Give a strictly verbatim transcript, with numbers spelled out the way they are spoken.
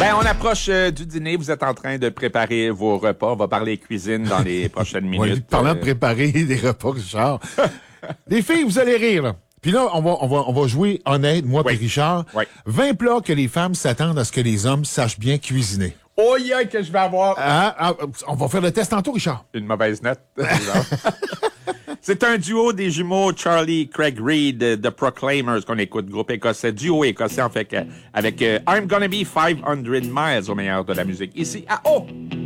Ben, on approche euh, du dîner. Vous êtes en train de préparer vos repas. On va parler cuisine dans les prochaines minutes. Oui, parlant euh... de préparer des repas, Richard. Les filles, vous allez rire, là. Puis là, on va, on va, on va jouer honnête, moi Oui. et Richard. Oui. vingt plats que les femmes s'attendent à ce que les hommes sachent bien cuisiner. Oh, yeah, que je vais avoir Ah, ah, on va faire le test tantôt, Richard. une mauvaise note. C'est un duo des jumeaux Charlie Craig Reid de The Proclaimers qu'on écoute, groupe écossais, duo écossais en fait, avec euh, I'm Gonna Be five hundred miles au meilleur de la musique. Ici à O.